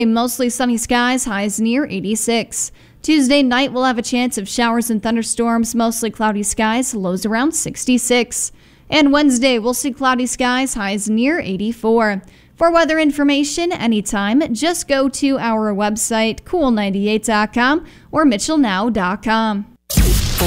Mostly sunny skies, highs near 86. Tuesday night, we'll have a chance of showers and thunderstorms, mostly cloudy skies, lows around 66. And Wednesday, we'll see cloudy skies, highs near 84. For weather information anytime, just go to our website, cool98.com or mitchellnow.com.